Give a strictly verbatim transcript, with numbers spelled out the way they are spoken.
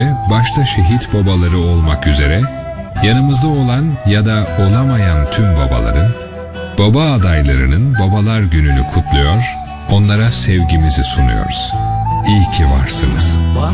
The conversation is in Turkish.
başta şehit babaları olmak üzere yanımızda olan ya da olamayan tüm babaların, baba adaylarının Babalar Günü'nü kutluyor, onlara sevgimizi sunuyoruz. İyi ki varsınız.